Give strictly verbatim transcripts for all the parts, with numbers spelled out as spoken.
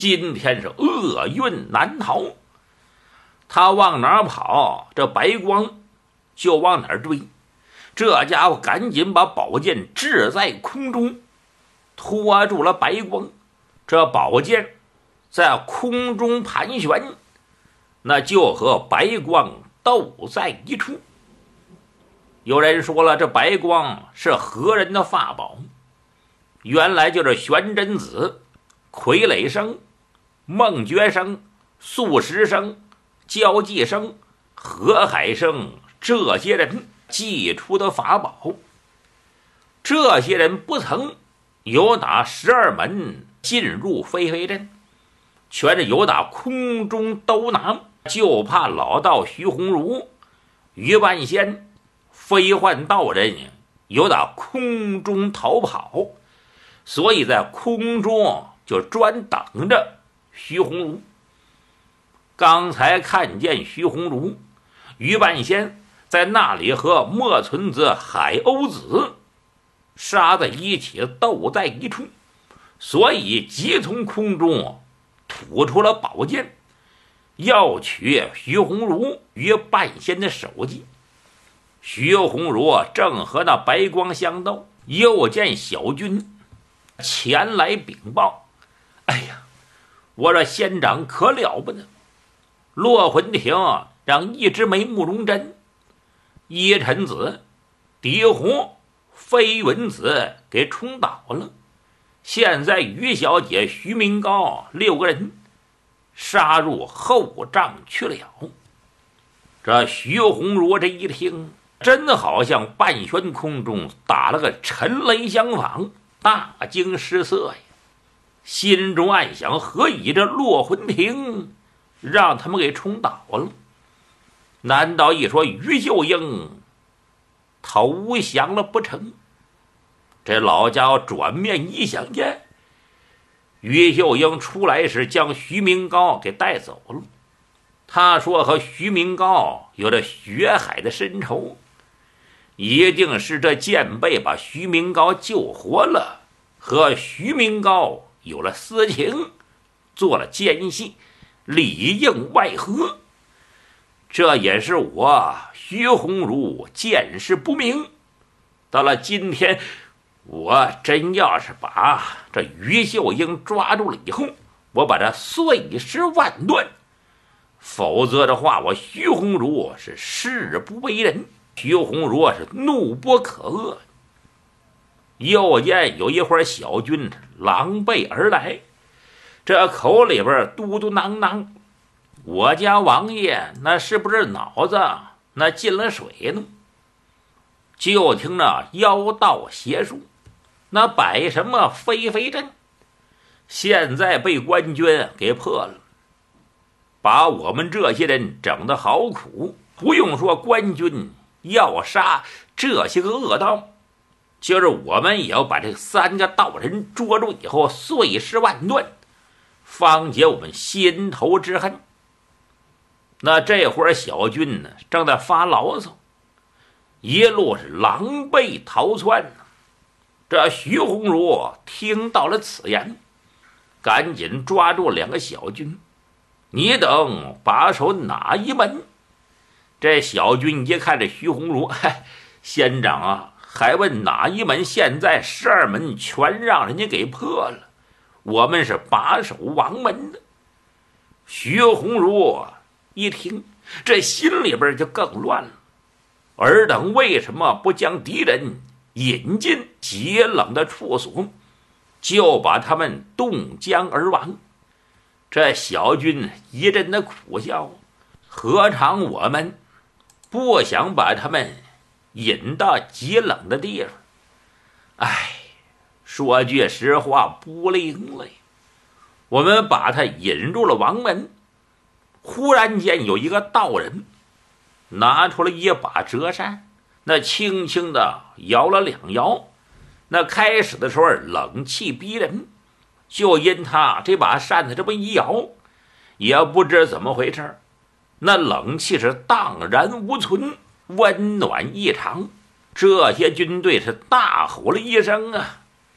今天是厄运难逃。他往哪儿跑，这白光就往哪儿追。这家伙赶紧把宝剑掷在空中，拖住了白光。这宝剑在空中盘旋，那就和白光斗在一处。有人说了，这白光是何人的法宝？原来就是玄真子、傀儡生、孟觉生、素食生、焦济生、何海生这些人祭出的法宝。这些人不曾由打十二门进入飞飞阵，全是由打空中兜拿，就怕老道徐鸿儒、于万仙、飞幻道人由打空中逃跑，所以在空中就专等着徐鸿儒。刚才看见徐鸿儒、于万仙在那里和莫存子、海鸥子杀在一起，斗在一处，所以即从空中吐出了宝剑，要取徐鸿儒与半仙的首级。徐鸿儒正和那白光相斗，又见小军前来禀报。哎呀，我说仙长可了不得，落魂亭让一只眉慕容针、依尘子、狄红、飞云子给冲倒了，现在于小姐、徐明高六个人杀入后帐去了。这徐鸿儒这一听，真好像半悬空中打了个沉雷相仿，大惊失色呀！心中暗想，何以这落魂亭让他们给冲倒了？难道一说于秀英投降了不成？这老家伙转面一想见，于秀英出来时将徐明高给带走了。他说和徐明高有着血海的深仇，一定是这剑辈把徐明高救活了，和徐明高有了私情，做了奸细，里应外合。这也是我徐鸿儒见识不明，到了今天，我真要是把这于秀英抓住了以后，我把他碎尸万段，否则的话，我徐鸿儒是誓不为人。徐鸿儒是怒不可遏。又见有一会儿小军狼狈而来，这口里边嘟嘟囔囔，我家王爷那是不是脑子那进了水呢？就听那妖道邪术，那摆什么飞飞阵，现在被官军给破了，把我们这些人整得好苦。不用说官军要杀这些个恶道，就是我们也要把这三个道人捉住以后碎尸万段，方解我们心头之恨。那这会儿小军呢正在发牢骚，一路是狼狈逃窜。这徐鸿儒听到了此言，赶紧抓住两个小军，你等把守哪一门？这小军一看这徐鸿儒，嗨，仙长啊，还问哪一门？现在十二门全让人家给破了，我们是把守王门的。徐鸿儒一听，这心里边就更乱了。尔等为什么不将敌人引进极冷的处所，就把他们冻僵而亡？这小军一阵的苦笑，何尝我们不想把他们引到极冷的地方？哎，说句实话，不灵了呀。我们把他引入了王门，忽然间有一个道人拿出了一把折扇，那轻轻的摇了两摇，那开始的时候冷气逼人，就因他这把扇子这么一摇，也不知怎么回事，那冷气是荡然无存，温暖异常。这些军队是大吼了一声啊，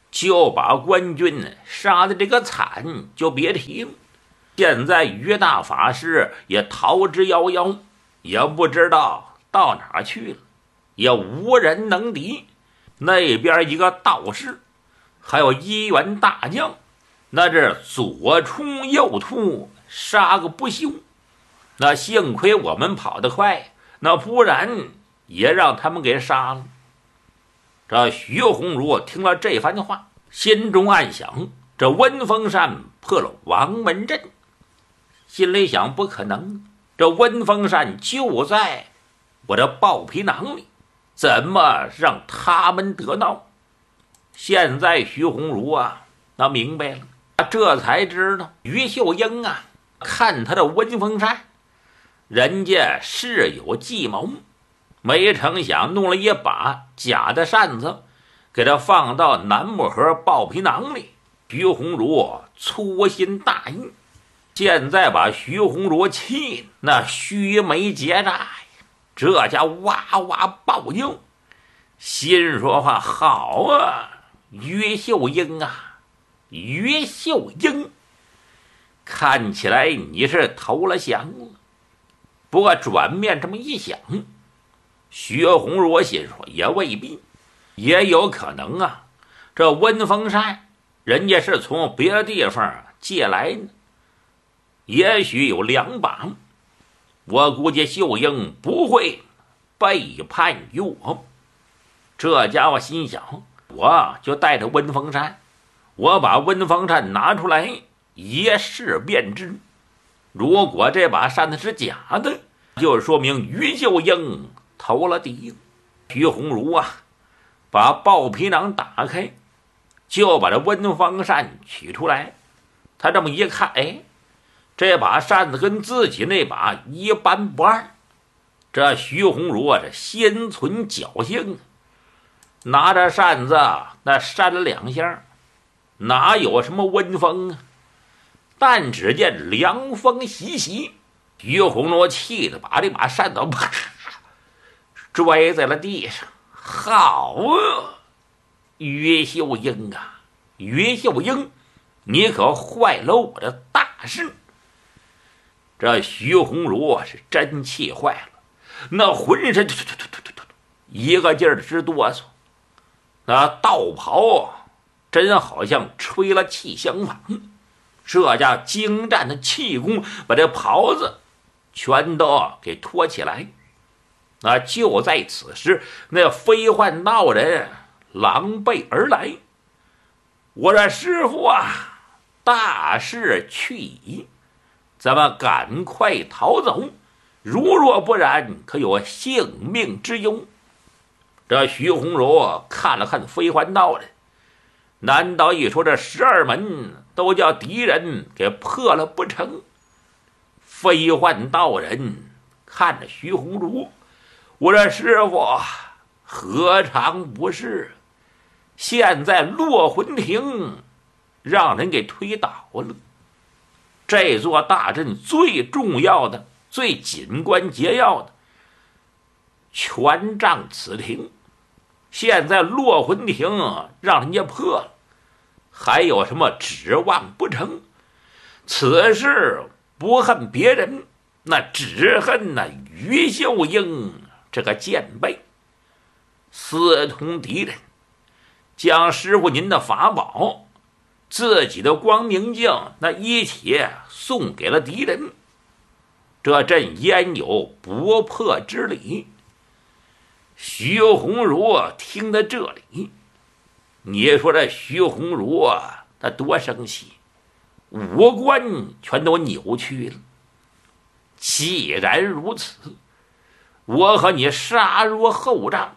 就把官军杀的这个惨就别提了。现在于大法师也逃之夭夭，也不知道到哪儿去了，也无人能敌。那边一个道士，还有一员大将，那是左冲右突，杀个不休。那幸亏我们跑得快，那不然也让他们给杀了。这徐鸿儒听了这番话，心中暗想，这温风扇破了王门阵，心里想不可能，这温风扇就在我的豹皮囊里，怎么让他们得到？现在徐鸿儒啊，那明白了，这才知道于秀英啊，看他的温风扇，人家是有计谋，没成想弄了一把假的扇子，给他放到南木盒豹皮囊里。徐鸿儒粗心大意，现在把徐鸿儒气那须眉结扎呀，这家哇哇爆叫，心说话好啊，于秀英啊，于秀英，看起来你是投了降了。不过转面这么一想，徐鸿儒心说也未必，也有可能啊，这温风扇人家是从别的地方借来的，也许有两把，我估计秀英不会背叛于我。这家伙心想，我就带着温风扇，我把温风扇拿出来一试便知。如果这把扇子是假的，就说明于秀英投了敌。徐鸿儒啊，把豹皮囊打开，就把这温风扇取出来。他这么一看，哎，这把扇子跟自己那把一般不二。这徐鸿儒啊，这心存侥幸，拿着扇子那扇了两下，哪有什么温风啊？但只见凉风习习，徐鸿儒气得把这把扇子啪摔在了地上。好啊，于秀英啊，于秀英，你可坏了我的大事。这徐鸿儒是真气坏了，那浑身一个劲儿的直哆嗦，那道袍真好像吹了气相仿。这家精湛的气功把这袍子全都给托起来。那就在此时，那飞幻道人狼狈而来。我说师傅啊，大事去矣，咱们赶快逃走，如若不然，可有性命之忧。这徐鸿儒看了看飞幻道人，难道一说这十二门都叫敌人给破了不成？飞幻道人看着徐鸿儒，我说师傅何尝不是？现在落魂亭让人给推倒了，这座大阵最重要的、最紧关节要的全仗此亭，现在落魂亭让人家破了，还有什么指望不成？此事不恨别人，那只恨那于秀英这个贱婢，私通敌人，将师傅您的法宝、自己的光明镜那一起送给了敌人，这阵焉有不破之理？徐鸿儒听到这里，你说这徐鸿儒啊，他多生气，五官全都扭曲了。既然如此，我和你杀入后帐，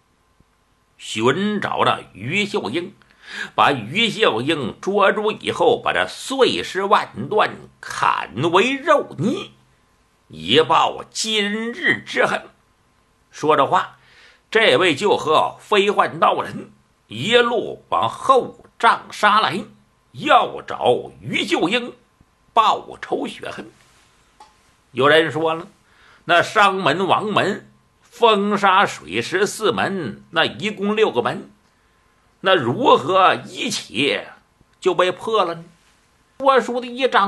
寻找着于秀英，把于秀英捉住以后，把这碎尸万段，砍为肉泥，以报今日之恨。说着话，这位就和飞幻道人一路往后帐杀来，要找于秀英报仇雪恨。有人说了，那商门、王门、风沙、水石四门，那一共六个门， 那如何一起就被破了呢？说书的一张